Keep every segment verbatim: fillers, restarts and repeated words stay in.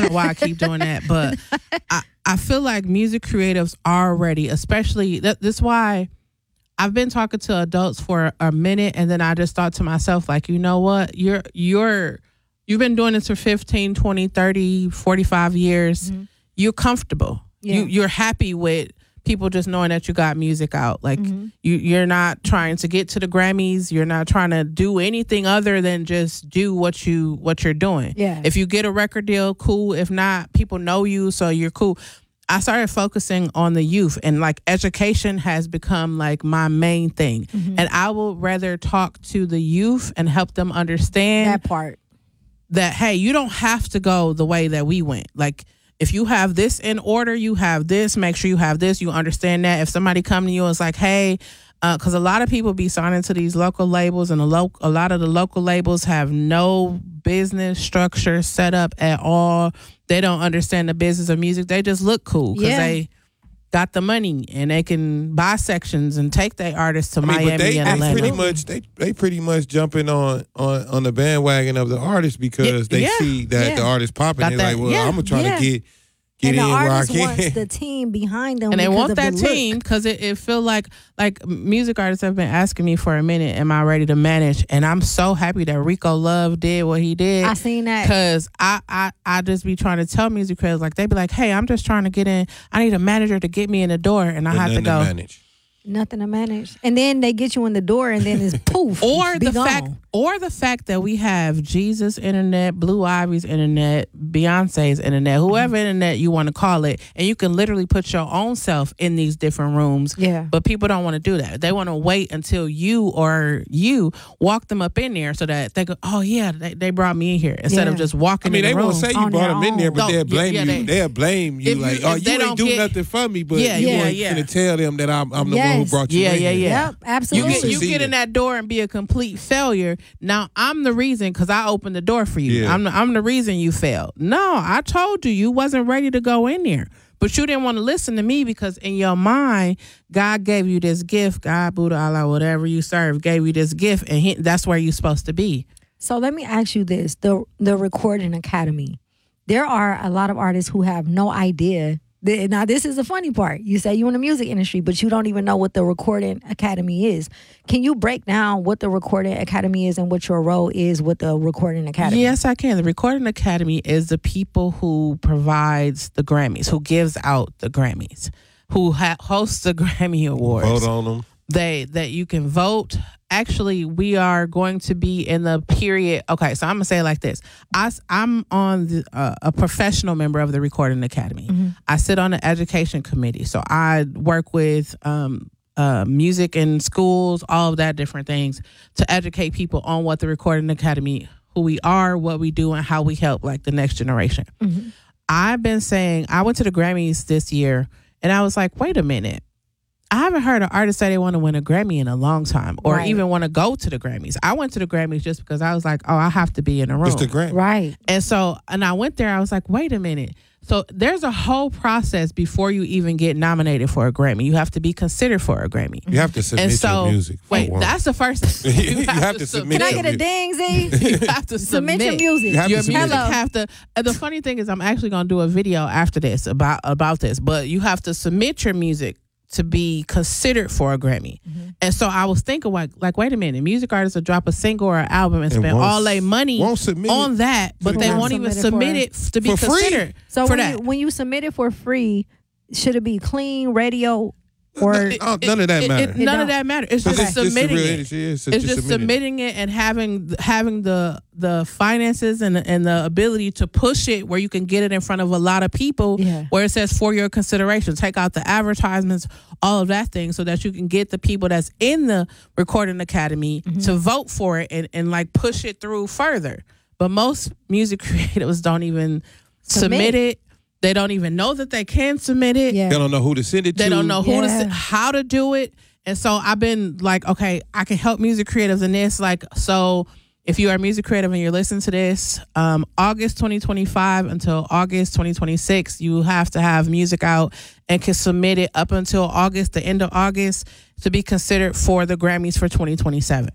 not why I keep doing that, but I, I feel like music creatives already, especially, that, this is why I've been talking to adults for a minute, and then I just thought to myself, like, you know what? You're, you're, you've been doing this for fifteen, twenty, thirty, forty-five years. Mm-hmm. You're comfortable. Yeah. You, you're happy with people just knowing that you got music out. Like, mm-hmm. you, you're not trying to get to the Grammys. You're not trying to do anything other than just do what you what you're doing. Yeah. If you get a record deal, cool. If not, people know you, so you're cool. I started focusing on the youth, and like education has become like my main thing. Mm-hmm. And I will rather talk to the youth and help them understand that part. That, hey, you don't have to go the way that we went. Like, if you have this in order, you have this, make sure you have this, you understand that. If somebody come to you and is like, hey, because uh, a lot of people be signing to these local labels, and a, lo- a lot of the local labels have no business structure set up at all. They don't understand the business of music. They just look cool because yeah. they got the money and they can buy sections and take their artists to I mean, Miami but they, and they Atlanta. Pretty much, they they pretty much jumping on, on, on the bandwagon of the artist because yeah, they yeah, see that yeah. the artist popping. Got They're that, like, well, yeah, I'm gonna try yeah. to get get and in the where I artist can. Wants the team behind them, and they want that the team because it, it feel like like music artists have been asking me for a minute, am I ready to manage? And I'm so happy that Rico Love did what he did. I seen that because I, I I just be trying to tell music creators, like, they be like, hey, I'm just trying to get in. I need a manager to get me in the door, and I but have to go. To manage. Nothing to manage, and then they get you in the door, and then it's poof. or the gone. fact, or the fact that we have Jesus internet, Blue Ivy's internet, Beyonce's internet, whoever mm-hmm. internet you want to call it, and you can literally put your own self in these different rooms. Yeah. But people don't want to do that. They want to wait until you or you walk them up in there so that they go, oh yeah, they, they brought me in here, instead yeah. of just walking. I mean, in the they room. won't say you brought them in there, but no, they'll blame yeah, yeah, you. they, They'll blame you, you like, oh, you ain't do get, nothing for me, but yeah, you yeah, ain't yeah. gonna tell them that I'm, I'm the yes. one who brought you yeah, in. Yeah, yeah, yeah. Yep, absolutely. You get, you get in that door and be a complete failure. Now I'm the reason because I opened the door for you. Yeah. I'm the, I'm the reason you failed. No, I told you you wasn't ready to go in there, but you didn't want to listen to me because in your mind, God gave you this gift. God, Buddha, Allah, whatever you serve, gave you this gift, and he, that's where you're supposed to be. So let me ask you this: the the Recording Academy. There are a lot of artists who have no idea. Now, this is the funny part. You say you're in the music industry, but you don't even know what the Recording Academy is. Can you break down what the Recording Academy is and what your role is with the Recording Academy? Yes, I can. The Recording Academy is the people who provides the Grammys, who gives out the Grammys, who ha- hosts the Grammy Awards. Vote on them. They that you can vote. Actually, we are going to be in the period. Okay, so I'm gonna say it like this: I, I'm on the, uh, a professional member of the Recording Academy. Mm-hmm. I sit on the education committee, so I work with um, uh, music in schools, all of that different things to educate people on what the Recording Academy, who we are, what we do, and how we help like the next generation. Mm-hmm. I've been saying I went to the Grammys this year, and I was like, wait a minute. I haven't heard an artist say they want to win a Grammy in a long time, or right. even want to go to the Grammys. I went to the Grammys just because I was like, oh, I have to be in a room. It's the Grammy. Right. And so, and I went there, I was like, wait a minute. So there's a whole process before you even get nominated for a Grammy. You have to be considered for a Grammy. You have to submit and so, your music. Wait, one. that's the first thing. You, you, you have, have to, to submit. submit. Can I get a ding, Z? You have to submit, submit your music. You have your to music submit. have to. And the funny thing is, I'm actually going to do a video after this about about this. But you have to submit your music to be considered for a Grammy. Mm-hmm. And so I was thinking, like, like, wait a minute, music artists will drop a single or an album and, and spend all their money on that, but they won't even submit it to be considered. So for when that. you, when you submit it for free, should it be clean radio? Or it, oh, none of that it, matters. It, none of that matters. It's just it's submitting just it. It's, it's, it's just, just submitting it and having having the the finances and and the ability to push it where you can get it in front of a lot of people. Yeah. Where it says for your consideration, take out the advertisements, all of that thing, so that you can get the people that's in the Recording Academy mm-hmm. to vote for it and and like push it through further. But most music creatives don't even submit, submit it. They don't even know that they can submit it. Yeah. They don't know who to send it they to. They don't know who yeah. to how to do it. And so I've been like, okay, I can help music creatives in this. Like, so if you are a music creative and you're listening to this, um, August twenty twenty-five until August twenty twenty-six, you have to have music out and can submit it up until August, the end of August, to be considered for the Grammys for twenty twenty-seven.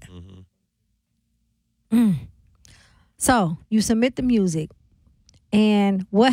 Mm-hmm. Mm. So you submit the music, and what